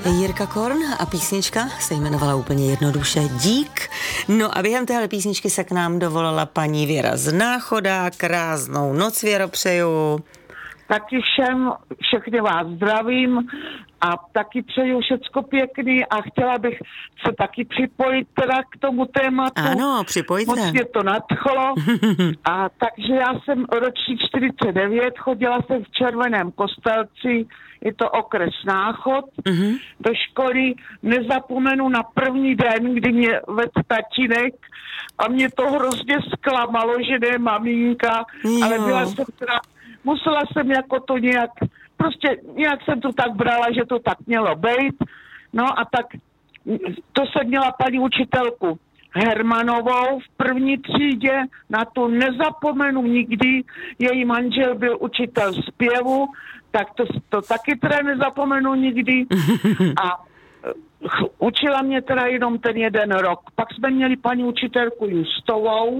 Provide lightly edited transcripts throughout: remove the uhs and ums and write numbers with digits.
Jirka Korn a písnička se jmenovala úplně jednoduše Dík. No a během téhle písničky se k nám dovolala paní Věra z Náchoda. Krásnou noc, Věro, přeju. Taky všechny vás zdravím a taky přeju všecko pěkný a chtěla bych se taky připojit teda k tomu tématu. Ano, připojit se. Moc mě to nadchlo. A takže já jsem ročník 49, chodila jsem v Červeném Kostelci, je to okres Náchod, do školy. Nezapomenu na první den, kdy mě vedl tatínek a mě to hrozně zklamalo, že ne maminka, ale byla jsem teda, musela jsem jako to nějak, prostě nějak jsem to tak brala, že to tak mělo být. No a tak to jsem měla paní učitelku Hermanovou v první třídě, na to nezapomenu nikdy, její manžel byl učitel zpěvu, tak to taky teda nezapomenu nikdy a učila mě teda jenom ten jeden rok. Pak jsme měli paní učitelku Justovou,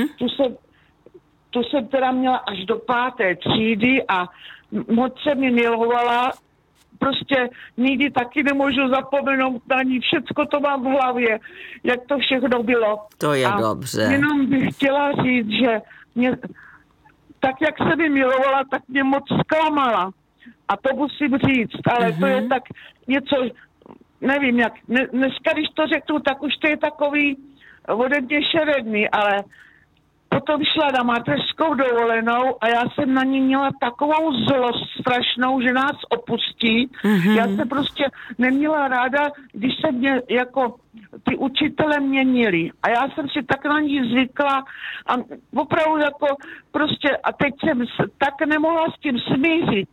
tu jsem teda měla až do 5. třídy a moc se mi milovala. Prostě nikdy taky nemůžu zapomenout na ní. Všecko to mám v hlavě, jak to všechno bylo. To je dobře. Jenom bych chtěla říct, že mě, tak jak se mi milovala, tak mě moc zklamala. A to musím říct, ale to je tak něco, nevím jak, dneska když to řeknu, tak už to je takový ode mě šeredný, ale potom šla na mateřskou dovolenou a já jsem na ní měla takovou zlost strašnou, že nás opustí. Já jsem prostě neměla ráda, když se mě jako ty učitele měnili. A já jsem si tak na ní zvykla a opravdu jako prostě a teď jsem tak nemohla s tím smířit.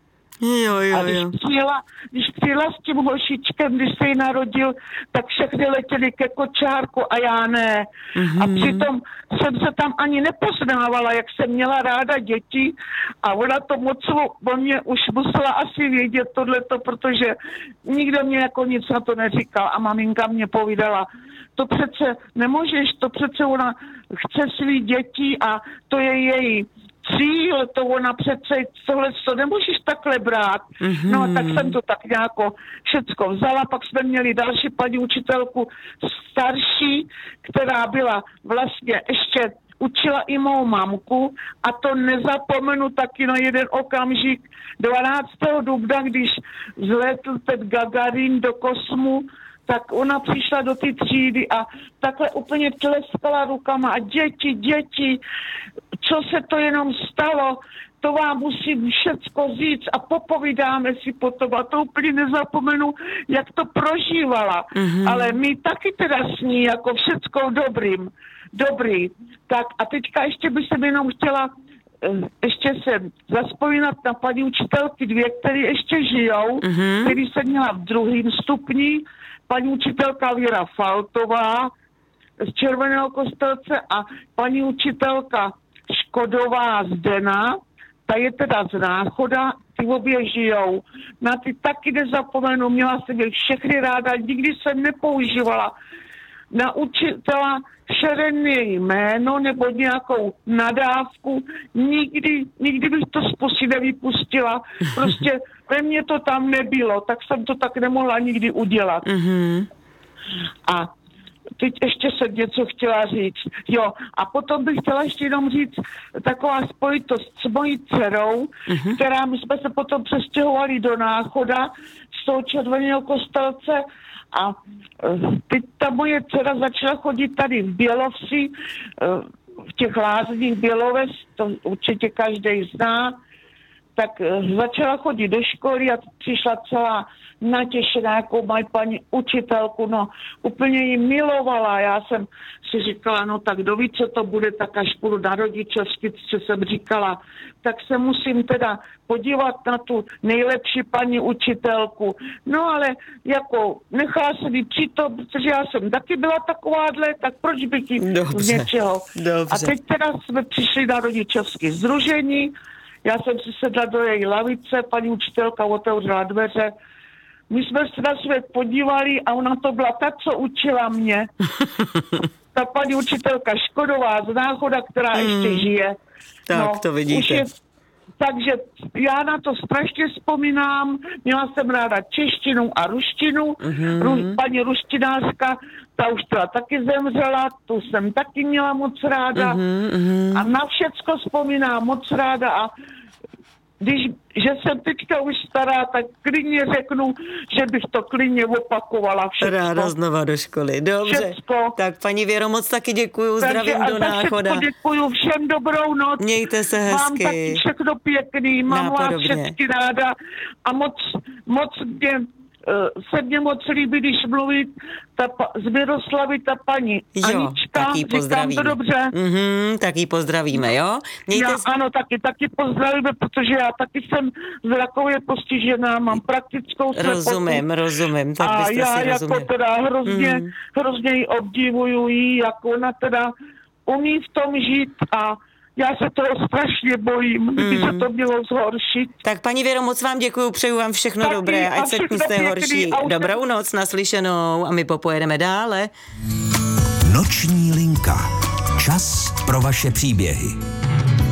A když přijela s tím hošičkem, když se jí narodil, tak všechny letěli ke kočárku a já ne. A přitom jsem se tam ani nepoznávala, jak jsem měla ráda děti a ona to moc o mě už musela asi vědět tohleto, protože nikdo mě jako nic na to neříkal a maminka mě povídala, to přece nemůžeš, to přece ona chce svý děti a to je její cíl, to ona přece tohle to nemůžeš takhle brát. No a tak jsem to tak nějako všecko vzala, pak jsme měli další paní učitelku starší, která byla vlastně ještě učila i mou mamku a to nezapomenu taky na jeden okamžik 12. dubna, když vzletl ten Gagarin do kosmu, tak ona přišla do té třídy a takhle úplně tleskala rukama a děti, co se to jenom stalo, to vám musím všecko říct a popovídáme si potom a to úplně nezapomenu, jak to prožívala. Ale my taky teda s ní jako všecko dobrý. Tak a teďka ještě bych se jenom chtěla ještě se zaspomínat na paní učitelky dvě, které ještě žijou, který jsem měla v 2. stupni, paní učitelka Věra Faltová z Červeného Kostelce a paní učitelka Škodová Zdena, ta je teda z Náchoda, ty obě žijou. Na ty taky nezapomenu, měla jsem je všechny ráda, nikdy jsem nepoužívala na učitela šeredné jméno nebo nějakou nadávku, nikdy bych to z pusy nevypustila. Prostě ve mně to tam nebylo, tak jsem to tak nemohla nikdy udělat. A teď ještě jsem něco chtěla říct. Jo, a potom bych chtěla ještě jenom říct taková spojitost s mojí dcerou, která my jsme se potom přestěhovali do Náchoda z toho Červeného Kostelce a teď ta moje dcera začala chodit tady v Bělovsi, v těch lázních Běloves, to určitě každý zná, tak začala chodit do školy a přišla celá natěšená, jako mají paní učitelku, no úplně ji milovala. Já jsem si říkala, no tak kdo ví, co to bude, tak až půjdu na rodičovský, co jsem říkala, tak se musím teda podívat na tu nejlepší paní učitelku. No ale jako nechala se mi přitom, protože já jsem taky byla takováhle, tak proč bych jí z něčeho. A teď teda jsme přišli na rodičovské sdružení, já jsem si sedla do její lavice, paní učitelka otevřela dveře, my jsme se na svět podívali a ona to byla ta, co učila mě. Ta paní učitelka Škodová z Náchoda, která ještě žije. Tak, no, to vidíte. Takže já na to strašně vzpomínám. Měla jsem ráda češtinu a ruštinu. Paní ruštinářka, ta už teda taky zemřela, tu jsem taky měla moc ráda. A na všecko vzpomínám moc ráda a že jsem teďka už stará, tak klidně řeknu, že bych to klidně opakovala všechno. Ráda znova do školy, dobře. Všecko. Tak paní Věro, moc taky děkuju, zdravím do Náchoda. Takže děkuju, všem dobrou noc. Mějte se hezky. Mám taky všechno pěkný, mám vás všechny ráda a moc se mně moc líbí, když mluví z Miroslavy ta paní Anička, tak jí pozdravíme. Říkám to dobře? Tak jí pozdravíme, jo? Ano, taky pozdravíme, protože já taky jsem zrakově postižená, mám praktickou slepotu. Rozumím, tak byste a já si jako rozuměli. teda hrozně ji obdivuju jí, jako ona teda umí v tom žít a já se toho strašně bojím, kdyby se to mělo zhoršit. Tak paní Věro, moc vám děkuju, přeju vám všechno taky, dobré, ať se nic nehorší. Dobrou noc, naslyšenou a my popojedeme dále. Noční linka. Čas pro vaše příběhy.